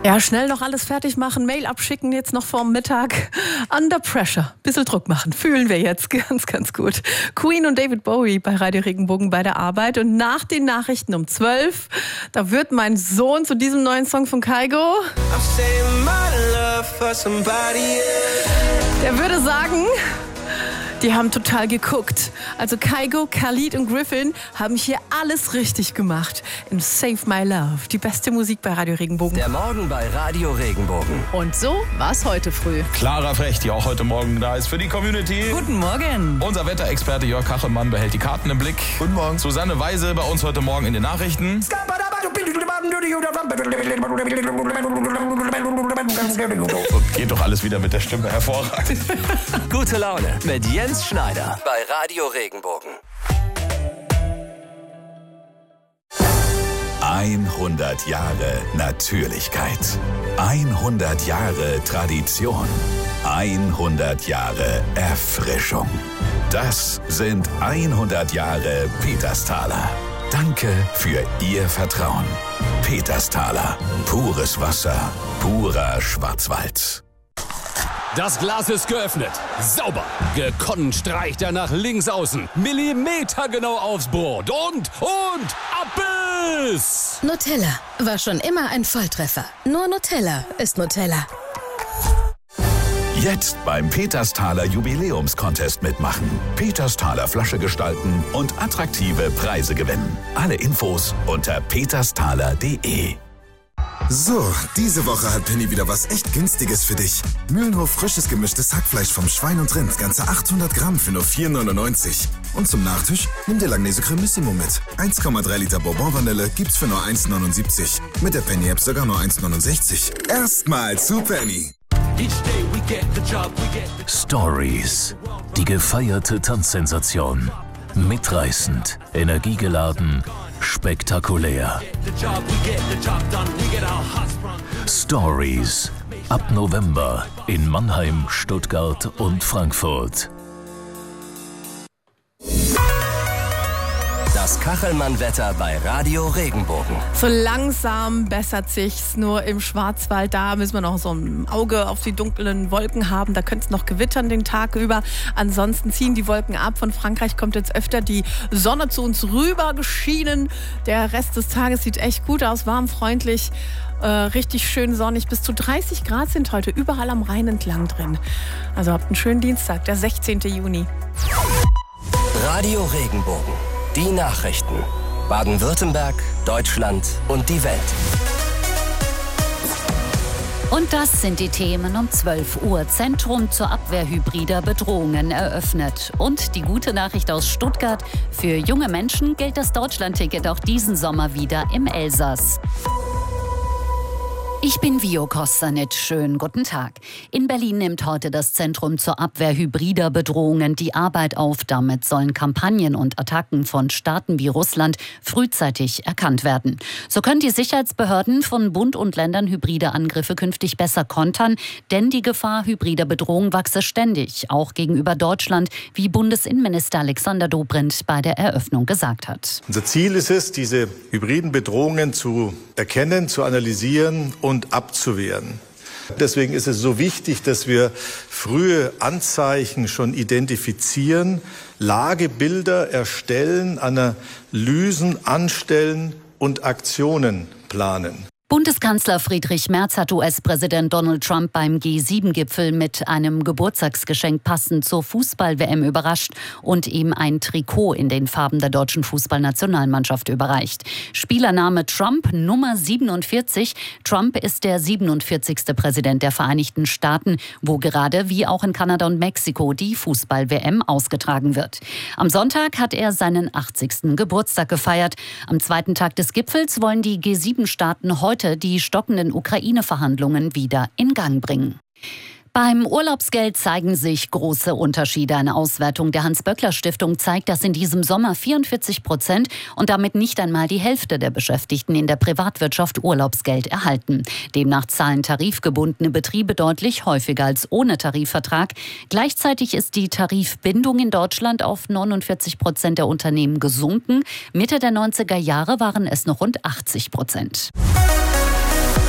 Ja, schnell noch alles fertig machen, Mail abschicken, jetzt noch vorm Mittag. Under pressure. Bisschen Druck machen. Fühlen wir jetzt ganz, ganz gut. Queen und David Bowie bei Radio Regenbogen bei der Arbeit. Und nach den Nachrichten um 12, da wird mein Sohn zu diesem neuen Song von Kygo. Der würde sagen, die haben total geguckt. Also Kygo, Khalid und Griffin haben hier alles richtig gemacht. In Save My Love, die beste Musik bei Radio Regenbogen. Der Morgen bei Radio Regenbogen. Und so war's heute früh. Clara Frecht, die auch heute Morgen da ist für die Community. Guten Morgen. Unser Wetterexperte Jörg Kachelmann behält die Karten im Blick. Guten Morgen. Susanne Weise bei uns heute Morgen in den Nachrichten. Geht doch alles wieder mit der Stimme hervorragend. Gute Laune mit Jens Schneider bei Radio Regenbogen. 100 Jahre Natürlichkeit. 100 Jahre Tradition. 100 Jahre Erfrischung. Das sind 100 Jahre Petersthaler. Danke für Ihr Vertrauen. Petersthaler. Pures Wasser. Purer Schwarzwald. Das Glas ist geöffnet. Sauber. Gekonnt streicht er nach links außen. Millimetergenau aufs Brot. Und ab ist! Nutella war schon immer ein Volltreffer. Nur Nutella ist Nutella. Jetzt beim Petersthaler Jubiläumscontest mitmachen. Petersthaler Flasche gestalten und attraktive Preise gewinnen. Alle Infos unter petersthaler.de. So, diese Woche hat Penny wieder was echt Günstiges für dich. Mühlenhof frisches gemischtes Hackfleisch vom Schwein und Rind, ganze 800 Gramm für nur 4,99. Und zum Nachtisch nimm dir Langnese Cremissimo mit. 1,3 Liter Bourbon-Vanille gibt's für nur 1,79. Mit der Penny-App sogar nur 1,69. Erstmal zu Penny. Stories. Die gefeierte Tanzsensation. Mitreißend, energiegeladen, spektakulär. Stories. Ab November in Mannheim, Stuttgart und Frankfurt. Das Kachelmann-Wetter bei Radio Regenbogen. So langsam bessert sich's, nur im Schwarzwald, da müssen wir noch so ein Auge auf die dunklen Wolken haben. Da könnte es noch gewittern den Tag über. Ansonsten ziehen die Wolken ab. Von Frankreich kommt jetzt öfter die Sonne zu uns rüber geschienen. Der Rest des Tages sieht echt gut aus, warm, freundlich, richtig schön sonnig. Bis zu 30 Grad sind heute überall am Rhein entlang drin. Also habt einen schönen Dienstag, der 16. Juni. Radio Regenbogen. Die Nachrichten. Baden-Württemberg, Deutschland und die Welt. Und das sind die Themen um 12 Uhr. Zentrum zur Abwehr hybrider Bedrohungen eröffnet. Und die gute Nachricht aus Stuttgart. Für junge Menschen gilt das Deutschlandticket auch diesen Sommer wieder im Elsass. Ich bin Vio Kostanic. Schönen guten Tag. In Berlin nimmt heute das Zentrum zur Abwehr hybrider Bedrohungen die Arbeit auf. Damit sollen Kampagnen und Attacken von Staaten wie Russland frühzeitig erkannt werden. So können die Sicherheitsbehörden von Bund und Ländern hybride Angriffe künftig besser kontern, denn die Gefahr hybrider Bedrohung wachse ständig, auch gegenüber Deutschland, wie Bundesinnenminister Alexander Dobrindt bei der Eröffnung gesagt hat. Unser Ziel ist es, diese hybriden Bedrohungen zu erkennen, zu analysieren und abzuwehren. Deswegen ist es so wichtig, dass wir frühe Anzeichen schon identifizieren, Lagebilder erstellen, Analysen anstellen und Aktionen planen. Bundeskanzler Friedrich Merz hat US-Präsident Donald Trump beim G7-Gipfel mit einem Geburtstagsgeschenk passend zur Fußball-WM überrascht und ihm ein Trikot in den Farben der deutschen Fußballnationalmannschaft überreicht. Spielername Trump, Nummer 47. Trump ist der 47. Präsident der Vereinigten Staaten, wo gerade wie auch in Kanada und Mexiko die Fußball-WM ausgetragen wird. Am Sonntag hat er seinen 80. Geburtstag gefeiert. Am zweiten Tag des Gipfels wollen die G7-Staaten heute die stockenden Ukraine-Verhandlungen wieder in Gang bringen. Beim Urlaubsgeld zeigen sich große Unterschiede. Eine Auswertung der Hans-Böckler-Stiftung zeigt, dass in diesem Sommer 44% und damit nicht einmal die Hälfte der Beschäftigten in der Privatwirtschaft Urlaubsgeld erhalten. Demnach zahlen tarifgebundene Betriebe deutlich häufiger als ohne Tarifvertrag. Gleichzeitig ist die Tarifbindung in Deutschland auf 49% der Unternehmen gesunken. Mitte der 90er Jahre waren es noch rund 80%.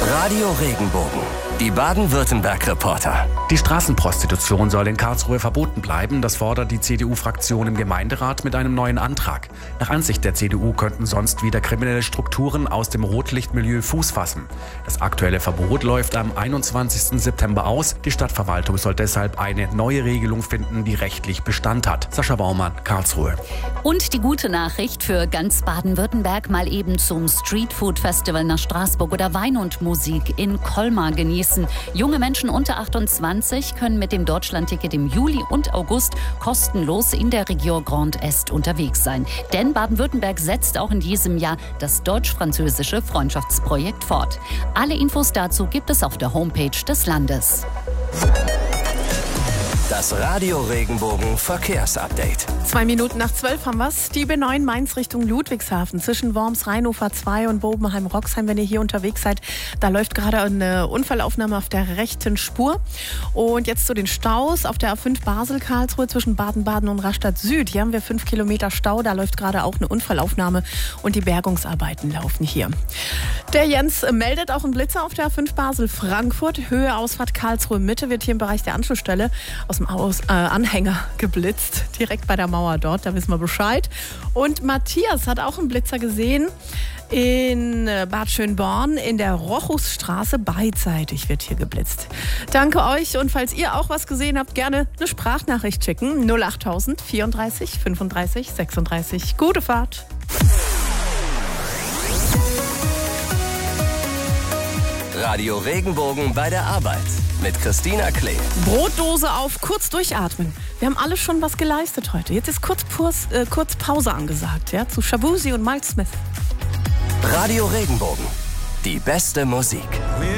Radio Regenbogen, die Baden-Württemberg-Reporter. Die Straßenprostitution soll in Karlsruhe verboten bleiben. Das fordert die CDU-Fraktion im Gemeinderat mit einem neuen Antrag. Nach Ansicht der CDU könnten sonst wieder kriminelle Strukturen aus dem Rotlichtmilieu Fuß fassen. Das aktuelle Verbot läuft am 21. September aus. Die Stadtverwaltung soll deshalb eine neue Regelung finden, die rechtlich Bestand hat. Sascha Baumann, Karlsruhe. Und die gute Nachricht für ganz Baden-Württemberg: mal eben zum Streetfood-Festival nach Straßburg oder Wein und Musik in Colmar genießen. Junge Menschen unter 28 können mit dem Deutschlandticket im Juli und August kostenlos in der Region Grand Est unterwegs sein. Denn Baden-Württemberg setzt auch in diesem Jahr das deutsch-französische Freundschaftsprojekt fort. Alle Infos dazu gibt es auf der Homepage des Landes. Das Radio Regenbogen Verkehrsupdate. 2 Minuten nach 12 haben wir's. Die B9 Mainz Richtung Ludwigshafen zwischen Worms, Rheinufer 2 und Bobenheim-Roxheim. Wenn ihr hier unterwegs seid, da läuft gerade eine Unfallaufnahme auf der rechten Spur. Und jetzt zu den Staus auf der A5 Basel-Karlsruhe zwischen Baden-Baden und Rastatt Süd. Hier haben wir 5 Kilometer Stau. Da läuft gerade auch eine Unfallaufnahme und die Bergungsarbeiten laufen hier. Der Jens meldet auch einen Blitzer auf der A5 Basel-Frankfurt. Höhe Ausfahrt Karlsruhe Mitte wird hier im Bereich der Anschlussstelle aus dem Anhänger geblitzt, direkt bei der Mauer dort, da wissen wir Bescheid. Und Matthias hat auch einen Blitzer gesehen in Bad Schönborn in der Rochusstraße, beidseitig wird hier geblitzt. Danke euch, und falls ihr auch was gesehen habt, gerne eine Sprachnachricht schicken. 08000 34 35 36. Gute Fahrt. Radio Regenbogen bei der Arbeit mit Christina Klee. Brotdose auf, kurz durchatmen. Wir haben alle schon was geleistet heute. Jetzt ist kurz Pause angesagt, ja, zu Shabuzi und Miles Smith. Radio Regenbogen, die beste Musik.